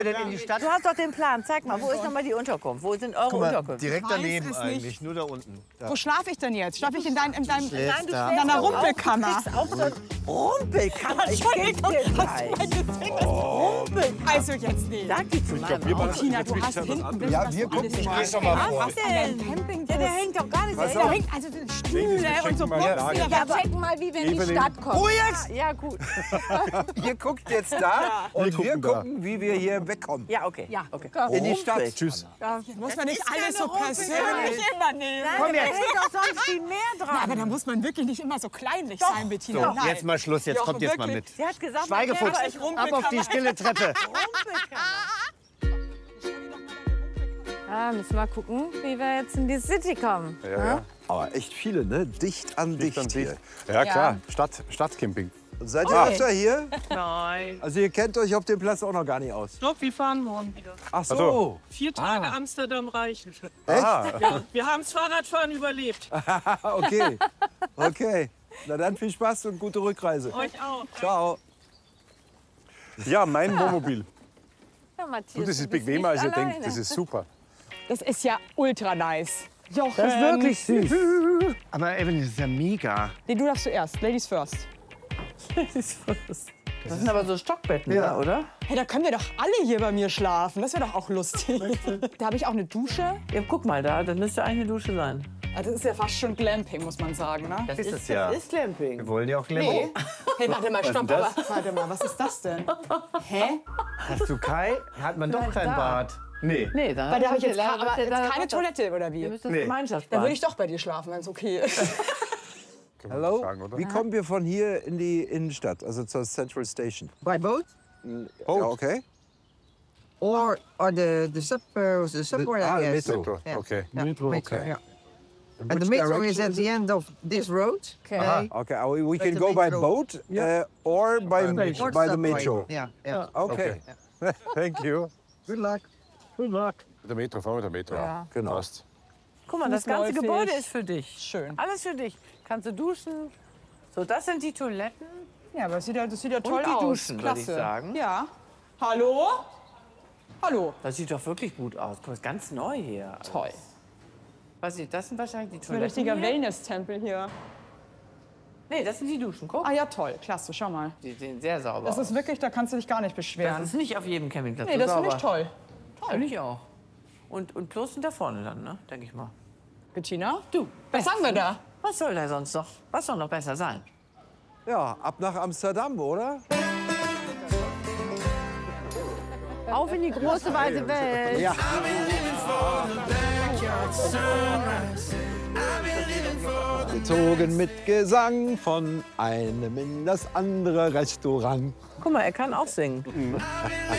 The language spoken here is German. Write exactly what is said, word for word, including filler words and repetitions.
denn in die Stadt? Du hast doch den Plan. Zeig mal, wo ist noch mal die Unterkunft? Wo sind eure Guck mal, Unterkünfte? direkt Ich weiß daneben es eigentlich, nicht. nur da unten. Da. Wo schlafe ich denn jetzt? Schlafe ich in, dein, in, deinem, schläfst in da. deiner Rumpelkammer? Du kriegst auch so ein Rumpelkammer. Ich geb dir gleich. Rumpel. Also jetzt nicht. Sag die zu meinem wir Auto. machen Tina, du hast hinten... Ja, wir gucken alles mal. was Doch mal vor. Was denn? Camping Ja, der hängt doch gar nicht. Pass Der auf. hängt also Stühle und so mal Boxen. die Lage. Ja, Ja, checken mal, wie wir in die Evelyn. Stadt kommen. Ruhig! Ja, gut. Ihr guckt jetzt da und wir gucken gucken, da. wie wir hier wegkommen. Ja, okay. Ja, okay. komm. In die Stadt. Rumpel. Tschüss. muss man nicht alles so keine persönlich immer nehmen. Nein, da hängt doch sonst viel mehr dran. Ja, aber da muss man wirklich nicht immer so kleinlich sein, Bettina. So, jetzt mal Schluss, jetzt Doch, kommt jetzt mal wirklich. mit. Sie hat gesagt, Schweigefuchs, man kennt ab auf die stille Treppe. Ah, müssen wir mal gucken, wie wir jetzt in die City kommen. Ja, ja. Aber echt viele, ne? Dicht an dicht, Dicht an hier. dicht. Ja, klar. Stadt, Stadtcamping. Seid ihr öfter hier? Nein. Also ihr kennt euch auf dem Platz auch noch gar nicht aus. Doch, wir fahren morgen wieder. Ach so. Ach so. Vier Tage Amsterdam reichen. Ah, Ja, wir haben das Fahrradfahren überlebt. Okay. Okay. Na dann viel Spaß und gute Rückreise. Euch auch. Ciao. ja, mein Wohnmobil. Ja, Matthias, Du, das du ist bist bequemer, als nicht ihr denkt. alleine. Das ist super. Das ist ja ultra nice. Jochen. Das ist wirklich süß. Aber Evelyn, das ist ja mega. Nee, du darfst zuerst. Ladies first. Das sind aber so Stockbetten, ja, oder? Hey, da können wir doch alle hier bei mir schlafen. Das wäre doch auch lustig. Da habe ich auch eine Dusche. Ja, guck mal da, das müsste eigentlich eine Dusche sein. Also das ist ja fast schon Glamping, muss man sagen, ne? Das ist es ja. Das ist Glamping. Wir wollen ja auch Glamour. Nee. Hey, warte mal, stopp. Aber, warte mal, was ist das denn? Hä? Hast du Kai? Hat man doch kein da. Bad. Nee. Nee, da Weil da habe ich jetzt, da- aber da- jetzt da- keine da- Toilette, oder Ihr wie? müsst das Nee. Gemeinschaftsbad. Dann würde ich doch bei dir schlafen, wenn es okay ist. Können wir Hallo? sagen, oder? Wie kommen wir von hier in die Innenstadt, also zur Central Station? By boat Ja, okay. or or the the sub uh, the subway? ah, the yes. metro. Metro. Yeah. Okay. Yeah, metro, okay. yeah. And And the metro is at the end of this road. Okay. Okay, uh, we, we But can the go by metro- boat uh, or by, Or by the subway. metro. Yeah, yeah. Okay. Thank you. Good luck. Good luck. Mit der Metro, fahren wir mit der Metro. Ja. Genau. Passt. Guck mal, das ganze Fußläufig. Gebäude ist für dich. Schön. Alles für dich. Kannst du duschen. So, das sind die Toiletten. Ja, aber das sieht ja, das sieht ja toll die aus. Duschen, würde Klasse. ich sagen. Ja. Hallo? Hallo. Das sieht doch wirklich gut aus. Guck mal, ist ganz neu hier. alles. Toll. Was ist das? Sind wahrscheinlich die Ein Toiletten richtiger hier? Wellness-Tempel hier. Nee, das sind die Duschen. Guck. Ah ja, toll. Klasse, schau mal. Die sehen sehr sauber Das aus. ist wirklich, da kannst du dich gar nicht Das beschweren. ist nicht auf jedem Campingplatz Nee, so das sauber. finde ich toll. Finde ich auch. Und, und bloß sind da vorne dann, ne? Denke ich mal. Bettina? Du, Was sagen wir da? was soll da sonst noch? Was soll noch besser sein? Ja, ab nach Amsterdam, oder? Auf in die große, weite Welt. Ja. Gezogen mit Gesang von einem in das andere Restaurant. Guck mal, er kann auch singen.